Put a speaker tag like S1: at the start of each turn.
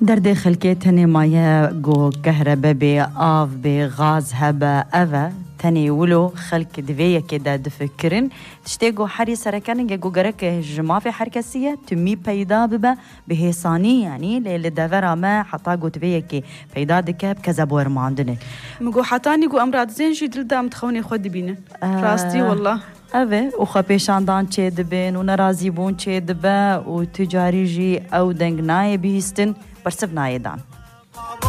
S1: در داخل که تنی مایه گو کهربا بی آف بی غاز هبا اوه تنی ولو خلق دویه که دا دفکرن تشتی گو حری سرکن گو گرک جماف حرکسیه تمی پیدا ببا به ثانی یعنی لیل دور ما حتا گو دویه که پیدا دکه بکذب ورماندنه
S2: مگو حتانی گو امراض زین جی دل دام تخونی خود بینن راستی والله
S1: اوه و خپیشاندان چه دبن و نرازی بون چه دبا و تجاری جی او دنگ نای بیستن برسب نایدان